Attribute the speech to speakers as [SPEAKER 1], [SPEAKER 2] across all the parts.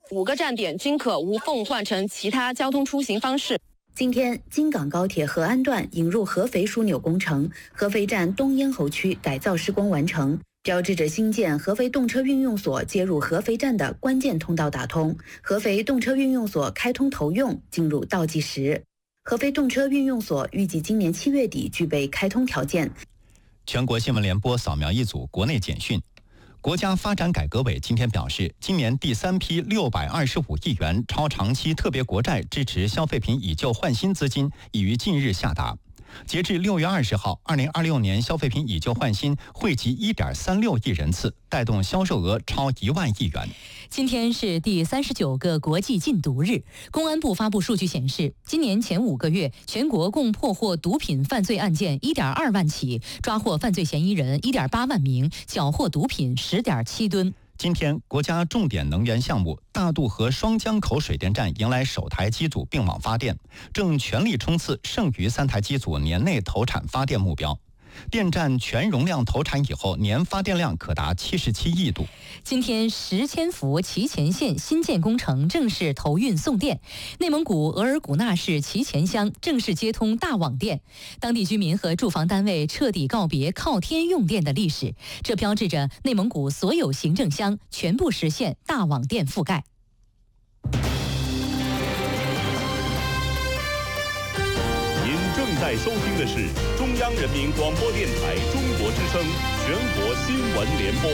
[SPEAKER 1] 5个站点均可无缝换乘其他交通出行方式。
[SPEAKER 2] 今天，京港高铁合安段引入合肥枢纽工程，合肥站东咽喉区改造施工完成，标志着新建合肥动车运用所接入合肥站的关键通道打通，合肥动车运用所开通投用进入倒计时。合肥动车运用所预计今年7月底具备开通条件。
[SPEAKER 3] 全国新闻联播扫描一组国内简讯。国家发展改革委今天表示，今年第3批625亿元超长期特别国债支持消费品以旧换新资金已于近日下达。截至6月20号，2026年消费品以旧换新惠及1.36亿人次，带动销售额超1万亿元。
[SPEAKER 4] 今天是第39个国际禁毒日。公安部发布数据显示，今年前5个月，全国共破获毒品犯罪案件1.2万起，抓获犯罪嫌疑人1.8万名，缴获毒品10.7吨。
[SPEAKER 3] 今天，国家重点能源项目大渡河双江口水电站迎来首台机组并网发电，正全力冲刺剩余3台机组年内投产发电目标。电站全容量投产以后，年发电量可达77亿度。
[SPEAKER 4] 今天，10千伏祁前线新建工程正式投运送电，内蒙古额尔古纳市祁前乡正式接通大网电，当地居民和住房单位彻底告别靠天用电的历史，这标志着内蒙古所有行政乡全部实现大网电覆盖。
[SPEAKER 5] 正在收听的是中央人民广播电台中国之声全国新闻联播。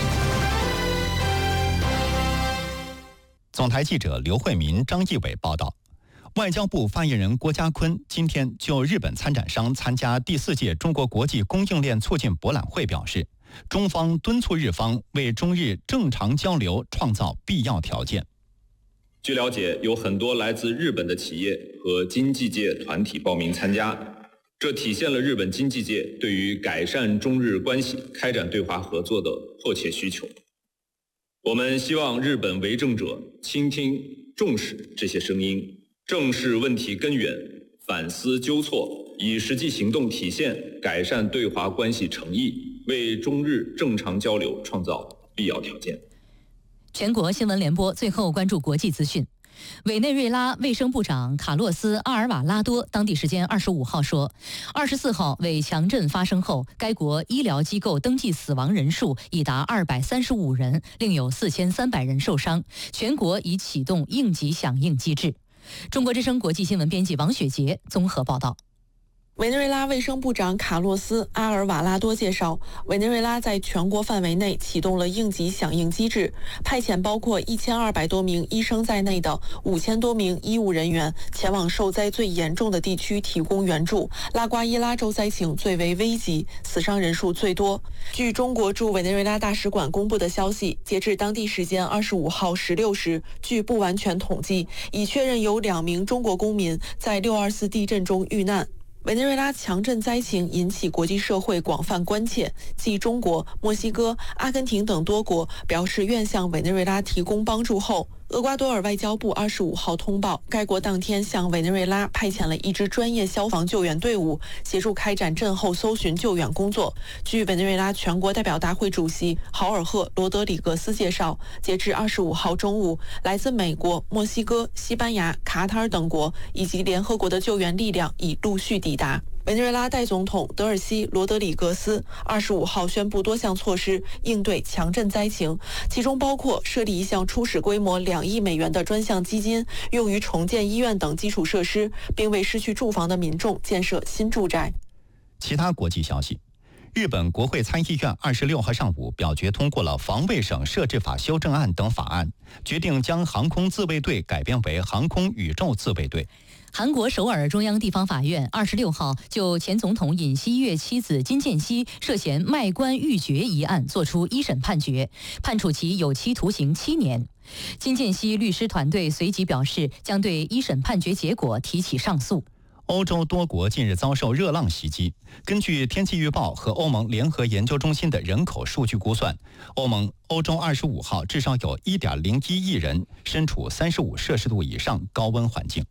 [SPEAKER 3] 总台记者刘慧民、张义伟报道，外交部发言人郭家坤今天就日本参展商参加第4届中国国际供应链促进博览会表示，中方敦促日方为中日正常交流创造必要条件。
[SPEAKER 6] 据了解，有很多来自日本的企业和经济界团体报名参加，这体现了日本经济界对于改善中日关系、开展对华合作的迫切需求。我们希望日本为政者倾听、重视这些声音，正视问题根源，反思纠错，以实际行动体现改善对华关系诚意，为中日正常交流创造必要条件。
[SPEAKER 4] 全国新闻联播最后关注国际资讯。委内瑞拉卫生部长卡洛斯·阿尔瓦拉多当地时间25号说，24号为强震发生后，该国医疗机构登记死亡人数已达235人，另有4300人受伤，全国已启动应急响应机制。中国之声国际新闻编辑王雪杰综合报道。
[SPEAKER 7] 委内瑞拉卫生部长卡洛斯·阿尔瓦拉多介绍，委内瑞拉在全国范围内启动了应急响应机制，派遣包括1200多名医生在内的5000多名医务人员前往受灾最严重的地区提供援助。拉瓜伊拉州灾情最为危急，死伤人数最多。据中国驻委内瑞拉大使馆公布的消息，截至当地时间25号16时，据不完全统计，已确认有2名中国公民在624地震中遇难。委内瑞拉强震灾情引起国际社会广泛关切，继中国、墨西哥、阿根廷等多国表示愿向委内瑞拉提供帮助后，厄瓜多尔外交部25号通报，该国当天向委内瑞拉派遣了一支专业消防救援队伍，协助开展震后搜寻救援工作。据委内瑞拉全国代表大会主席豪尔赫·罗德里格斯介绍，截至25号中午，来自美国、墨西哥、西班牙、卡塔尔等国以及联合国的救援力量已陆续抵达。委内瑞拉代总统德尔西·罗德里格斯25号宣布多项措施应对强震灾情，其中包括设立一项初始规模2亿美元的专项基金，用于重建医院等基础设施，并为失去住房的民众建设新住宅。
[SPEAKER 3] 其他国际消息，日本国会参议院26号上午表决通过了防卫省设置法修正案等法案，决定将航空自卫队改编为航空宇宙自卫队。
[SPEAKER 4] 韩国首尔中央地方法院26号就前总统尹锡悦妻子金建熙涉嫌卖官鬻爵一案作出一审判决，判处其有期徒刑7年。金建熙律师团队随即表示，将对一审判决结果提起上诉。
[SPEAKER 3] 欧洲多国近日遭受热浪袭击。根据天气预报和欧盟联合研究中心的人口数据估算，欧洲25号至少有 1.01 亿人身处35摄氏度以上高温环境。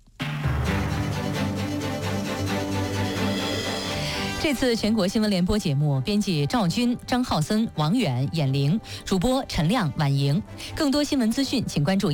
[SPEAKER 4] 这次全国新闻联播节目，编辑赵军、张浩森、王远、闫玲，主播陈亮、婉莹。更多新闻资讯，请关注